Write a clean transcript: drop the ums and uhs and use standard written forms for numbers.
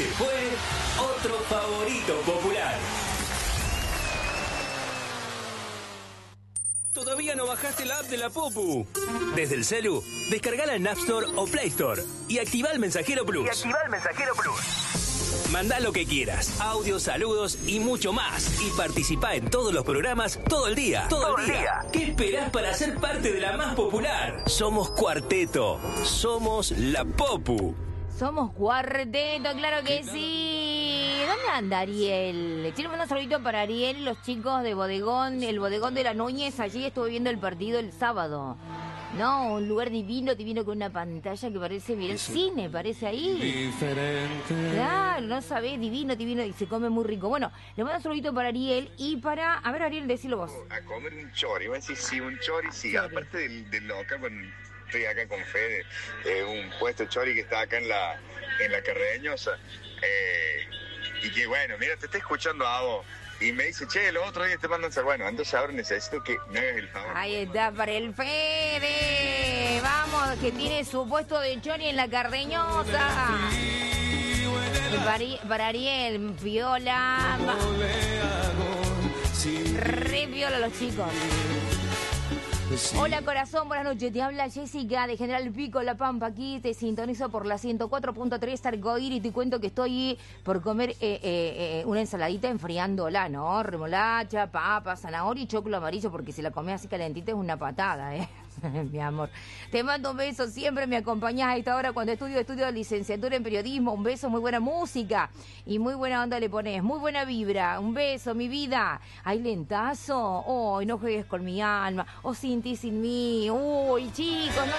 Este fue otro favorito popular. ¿Todavía no bajaste la app de la Popu? Desde el celu, descargala en App Store o Play Store y activa el Mensajero Plus. Mandá lo que quieras, audios, saludos y mucho más. Y participá en todos los programas todo el día. Todo el día. ¿Qué esperás para ser parte de la más popular? Somos Cuarteto. Somos la Popu. Somos Cuarteto, claro que sí. ¿Dónde anda Ariel? Quiero mandar un saludito para Ariel, los chicos de Bodegón, el Bodegón de la Núñez. Allí estuve viendo el partido el sábado. No, un lugar divino con una pantalla que parece, mira, el cine, parece ahí. Diferente. Claro, no sabés, divino, y se come muy rico. Bueno, le mando un saludito para Ariel y para... A ver, Ariel, decilo vos. A comer un chori, voy a decir sí, un chori, sí. Chori. Aparte del local, bueno, estoy acá con Fede, un puesto chori que está acá en la Carreñosa. Y que bueno, mira, te estoy escuchando a vos. Y me dice, che, los otros días te mandan ser bueno, entonces ahora necesito que me hagas el favor. Ahí está, para el Fede. Vamos, que tiene su puesto de chori en la Cardeñosa. Y para Ariel, viola. Re viola los chicos. Hola corazón, buenas noches, te habla Jessica de General Pico, La Pampa, aquí te sintonizo por la 104.3 Arcoíris y te cuento que estoy por comer una ensaladita enfriándola, ¿no? Remolacha, papa, zanahoria y choclo amarillo, porque si la comes así calentita es una patada, mi amor. Te mando un beso, siempre me acompañás a esta hora cuando estudio licenciatura en periodismo, un beso, muy buena música y muy buena onda le pones, muy buena vibra, un beso, mi vida. Hay lentazo, no juegues con mi alma, sin ti, sin mí, uy chicos, no